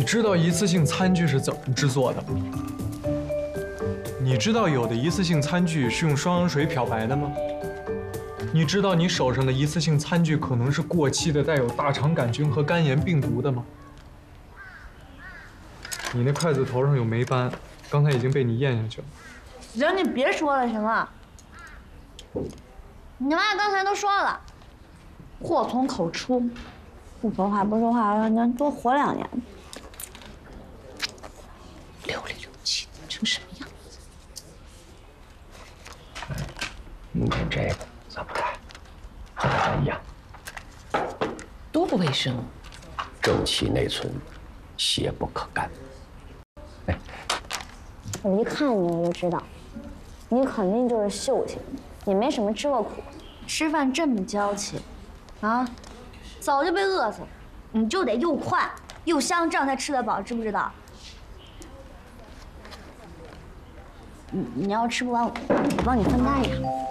你知道一次性餐具是怎么制作的吗？你知道有的一次性餐具是用双氧水漂白的吗？你知道你手上的一次性餐具可能是过期的，带有大肠杆菌和肝炎病毒的吗？你那筷子头上有霉斑，刚才已经被你咽下去了。 行，你别说了，行吗？你妈刚才都说了，祸从口出，不说话不说话，让咱多活2年。 流里流气的成什么样子？ 目前这个怎么改？和大家一样， 多不卫生。 正气内存，邪不可干。哎， 我一看你我就知道，你肯定就是秀气，也没什么吃过苦，吃饭这么娇气，啊，早就被饿死了。你就得又快又香，这样才吃得饱，知不知道？你要吃不完，我帮你分担一下。